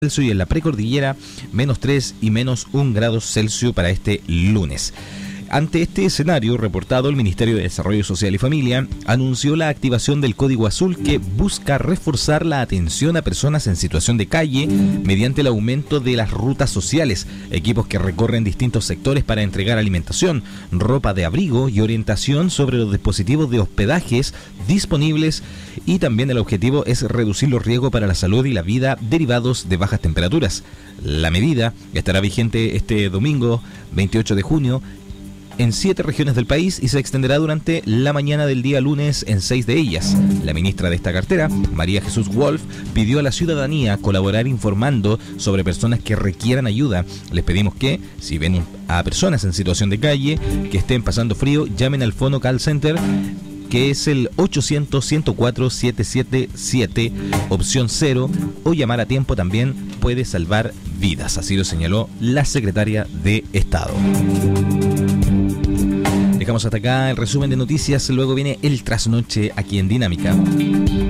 Celsius y en la precordillera -3 y -1 grados Celsius para este lunes. Ante este escenario reportado, el Ministerio de Desarrollo Social y Familia anunció la activación del Código Azul, que busca reforzar la atención a personas en situación de calle mediante el aumento de las rutas sociales, equipos que recorren distintos sectores para entregar alimentación, ropa de abrigo y orientación sobre los dispositivos de hospedajes disponibles, y también el objetivo es reducir los riesgos para la salud y la vida derivados de bajas temperaturas. La medida estará vigente este domingo 28 de junio en 7 regiones del país y se extenderá durante la mañana del día lunes en 6 de ellas. La ministra de esta cartera, María Jesús Wolf, pidió a la ciudadanía colaborar informando sobre personas que requieran ayuda. Les pedimos que, si ven a personas en situación de calle que estén pasando frío, llamen al Fono Call Center, que es el 800-104-777, opción 0, o llamar a tiempo también puede salvar vidas. Así lo señaló la secretaria de Estado. Dejamos hasta acá el resumen de noticias, luego viene el trasnoche aquí en Dinámica.